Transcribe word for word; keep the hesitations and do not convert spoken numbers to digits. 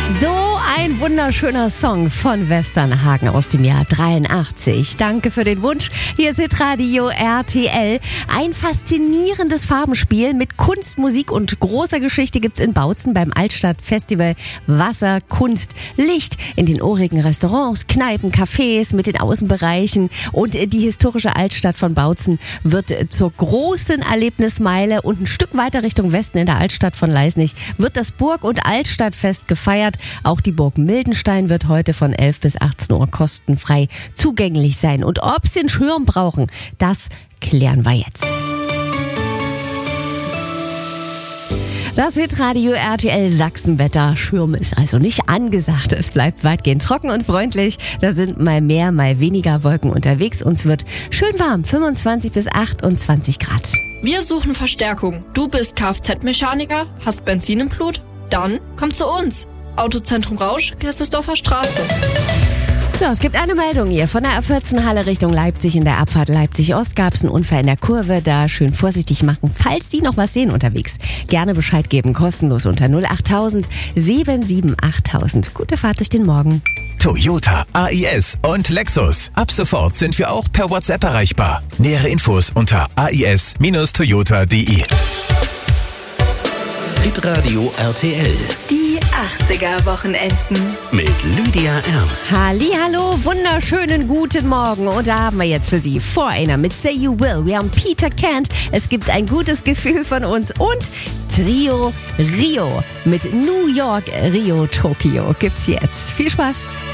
So ein wunderschöner Song von Westernhagen aus dem Jahr dreiundachtzig. Danke für den Wunsch. Hier ist Hitradio R T L. Ein faszinierendes Farbenspiel mit Kunst, Musik und großer Geschichte gibt's in Bautzen beim Altstadtfestival Wasser, Kunst, Licht in den urigen Restaurants, Kneipen, Cafés mit den Außenbereichen und die historische Altstadt von Bautzen wird zur großen Erlebnismeile und ein Stück weiter Richtung Westen in der Altstadt von Leisnig wird das Burg- und Altstadtfest gefeiert. Auch die Burg Mildenstein wird heute von elf bis achtzehn Uhr kostenfrei zugänglich sein. Und ob sie einen Schirm brauchen, das klären wir jetzt. Das Hitradio R T L Sachsenwetter. Schirm ist also nicht angesagt. Es bleibt weitgehend trocken und freundlich. Da sind mal mehr, mal weniger Wolken unterwegs. Uns wird schön warm, fünfundzwanzig bis achtundzwanzig Grad. Wir suchen Verstärkung. Du bist Kfz-Mechaniker, hast Benzin im Blut? Dann komm zu uns. Autozentrum Rausch, Gerstesdorfer Straße. So, es gibt eine Meldung hier von der A vierzehn Halle Richtung Leipzig. In der Abfahrt Leipzig-Ost gab es einen Unfall in der Kurve. Da schön vorsichtig machen, falls die noch was sehen unterwegs. Gerne Bescheid geben, kostenlos unter null achttausend siebenundsiebzig achttausend. Gute Fahrt durch den Morgen. Toyota, A I S und Lexus. Ab sofort sind wir auch per WhatsApp erreichbar. Nähere Infos unter a i s Toyota punkt d e. Hitradio R T L. Die achtziger-Wochenenden. Mit Lydia Ernst. Hallihallo, wunderschönen guten Morgen. Und da haben wir jetzt für Sie Foreigner mit Say You Will. Wir haben Peter Kent. Es gibt ein gutes Gefühl von uns. Und Trio Rio mit New York, Rio, Tokio gibt's jetzt. Viel Spaß.